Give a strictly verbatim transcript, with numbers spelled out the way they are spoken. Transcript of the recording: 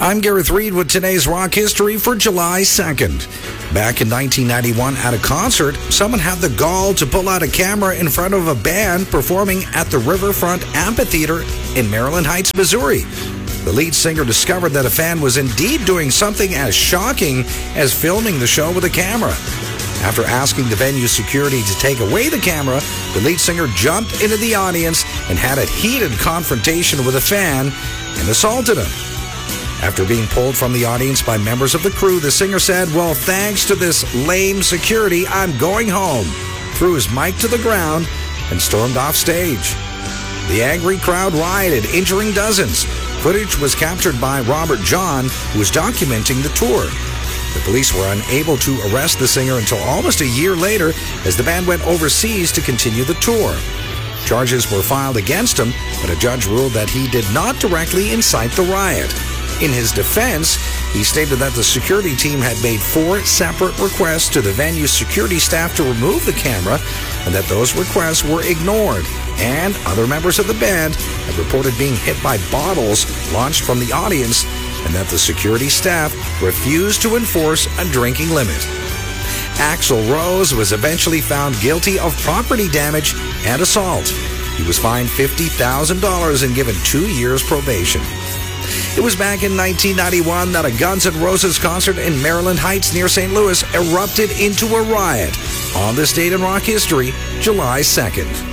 I'm Gareth Reed with today's rock history for July second. Back in nineteen ninety-one at a concert, someone had the gall to pull out a camera in front of a band performing at the Riverfront Amphitheater in Maryland Heights, Missouri. The lead singer discovered that a fan was indeed doing something as shocking as filming the show with a camera. After asking the venue security to take away the camera, the lead singer jumped into the audience and had a heated confrontation with a fan and assaulted him. After being pulled from the audience by members of the crew, the singer said, "Well, thanks to this lame security, I'm going home," threw his mic to the ground, and stormed off stage. The angry crowd rioted, injuring dozens. Footage was captured by Robert John, who was documenting the tour. The police were unable to arrest the singer until almost a year later as the band went overseas to continue the tour. Charges were filed against him, but a judge ruled that he did not directly incite the riot. In his defense, he stated that the security team had made four separate requests to the venue's security staff to remove the camera, and that those requests were ignored. And other members of the band had reported being hit by bottles launched from the audience, and that the security staff refused to enforce a drinking limit. Axl Rose was eventually found guilty of property damage and assault. He was fined fifty thousand dollars and given two years probation. It was back in nineteen ninety-one that a Guns N' Roses concert in Maryland Heights near Saint Louis erupted into a riot. On this date in rock history, July second.